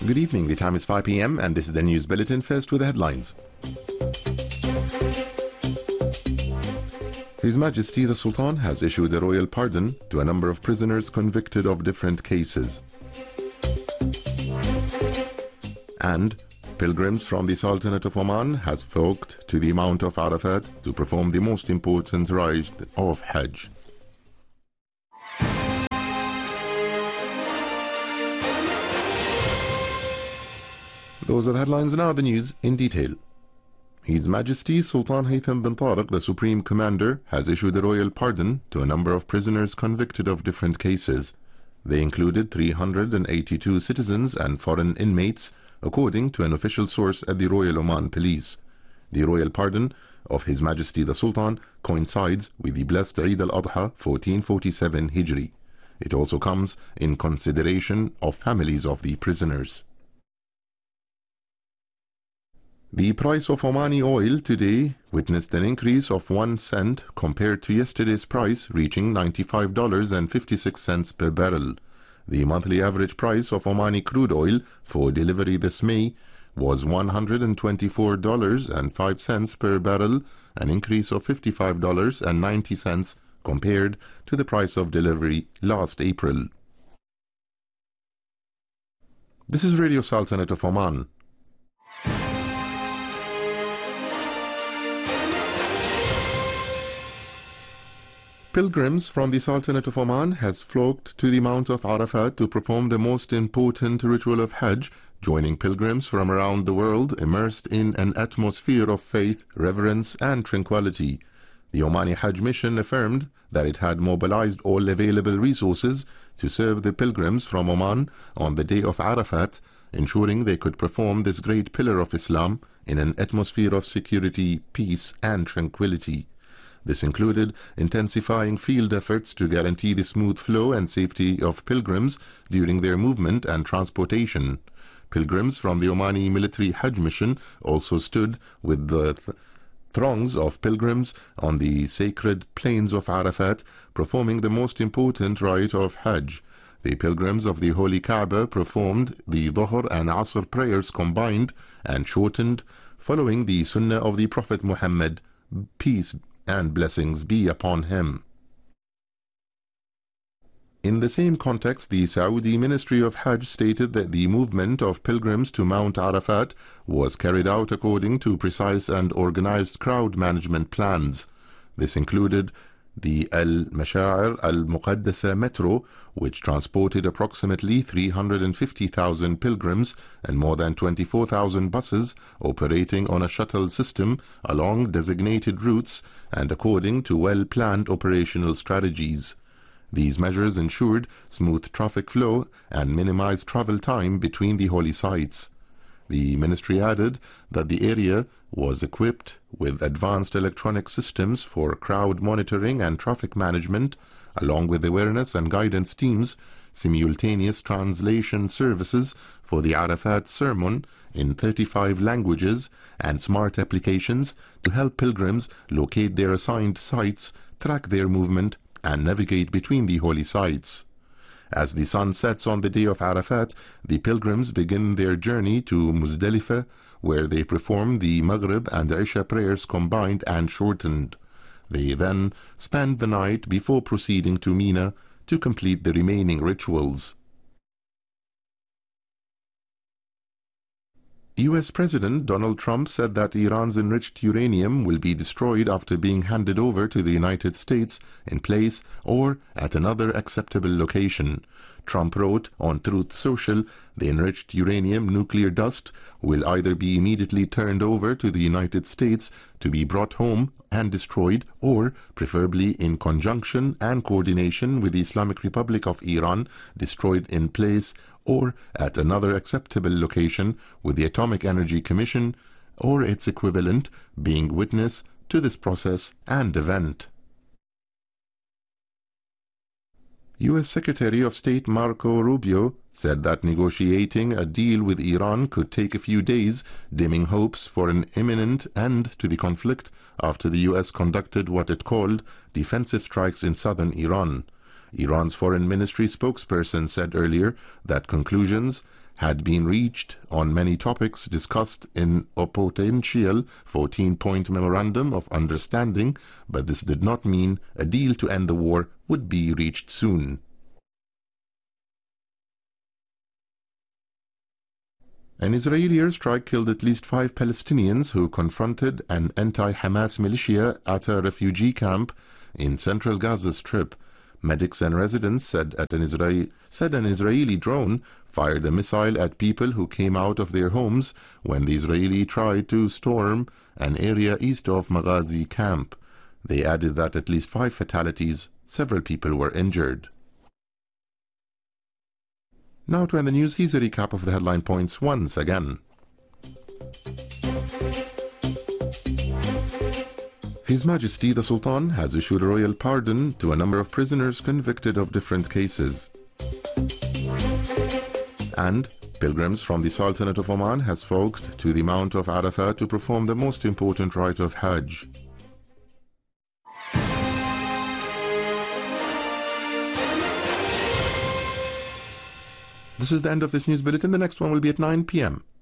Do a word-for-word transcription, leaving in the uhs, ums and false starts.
Good evening. The time is five p m and this is the news bulletin. First with the headlines. His Majesty the Sultan has issued a royal pardon to a number of prisoners convicted of different cases. And pilgrims from the Sultanate of Oman has flocked to the Mount of Arafat to perform the most important rite of Hajj. Those are the headlines. Now the news in detail. His Majesty Sultan Haytham bin Tariq, the Supreme Commander, has issued a royal pardon to a number of prisoners convicted of different cases. They included three hundred eighty-two citizens and foreign inmates, according to an official source at the Royal Oman Police. The royal pardon of His Majesty the Sultan coincides with the blessed Eid al-Adha fourteen forty-seven Hijri. It also comes in consideration of families of the prisoners. The price of Omani oil today witnessed an increase of one cent compared to yesterday's price, reaching ninety-five dollars and fifty-six cents per barrel. The monthly average price of Omani crude oil for delivery this May was one hundred twenty-four dollars and five cents per barrel, an increase of fifty-five dollars and ninety cents compared to the price of delivery last April. This is Radio Sultanate of Oman. Pilgrims from the Sultanate of Oman has flocked to the Mount of Arafat to perform the most important ritual of Hajj, joining pilgrims from around the world immersed in an atmosphere of faith, reverence and tranquility. The Omani Hajj mission affirmed that it had mobilized all available resources to serve the pilgrims from Oman on the day of Arafat, ensuring they could perform this great pillar of Islam in an atmosphere of security, peace and tranquility. This included intensifying field efforts to guarantee the smooth flow and safety of pilgrims during their movement and transportation. Pilgrims from the Omani military Hajj mission also stood with the th throngs of pilgrims on the sacred plains of Arafat, performing the most important rite of Hajj. The pilgrims of the Holy Kaaba performed the Dhuhr and Asr prayers combined and shortened, following the Sunnah of the Prophet Muhammad, peace and blessings be upon him. In the same context, the Saudi Ministry of Hajj stated that the movement of pilgrims to Mount Arafat was carried out according to precise and organized crowd management plans. This included the Al-Masha'ir Al-Muqaddasa Metro, which transported approximately three hundred fifty thousand pilgrims and more than twenty-four thousand buses operating on a shuttle system along designated routes and according to well-planned operational strategies. These measures ensured smooth traffic flow and minimized travel time between the holy sites. The ministry added that the area was equipped with advanced electronic systems for crowd monitoring and traffic management, along with awareness and guidance teams, simultaneous translation services for the Arafat sermon in thirty-five languages, and smart applications to help pilgrims locate their assigned sites, track their movement, and navigate between the holy sites. As the sun sets on the day of Arafat, the pilgrims begin their journey to Muzdalifah, where they perform the Maghrib and Isha prayers combined and shortened. They then spend the night before proceeding to Mina to complete the remaining rituals. U S President Donald Trump said that Iran's enriched uranium will be destroyed after being handed over to the United States in place or at another acceptable location. Trump wrote on Truth Social, the enriched uranium nuclear dust will either be immediately turned over to the United States to be brought home and destroyed, or, preferably in conjunction and coordination with the Islamic Republic of Iran, destroyed in place or at another acceptable location with the Atomic Energy Commission or its equivalent being witness to this process and event. U S Secretary of State Marco Rubio said that negotiating a deal with Iran could take a few days, dimming hopes for an imminent end to the conflict after the U S conducted what it called defensive strikes in southern Iran. Iran's foreign ministry spokesperson said earlier that conclusions had been reached on many topics discussed in a potential fourteen-point memorandum of understanding, but this did not mean a deal to end the war would be reached soon. An Israeli airstrike killed at least five Palestinians who confronted an anti-Hamas militia at a refugee camp in central Gaza Strip. Medics and residents said, at an Israeli, said an Israeli drone fired a missile at people who came out of their homes when the Israeli tried to storm an area east of Maghazi camp. They added that at least five fatalities, several people were injured. Now to end the news, here's a recap of the headline points once again. His Majesty the Sultan has issued a royal pardon to a number of prisoners convicted of different cases. And pilgrims from the Sultanate of Oman has flocked to the Mount of Arafat to perform the most important rite of Hajj. This is the end of this news bulletin. The next one will be at nine p m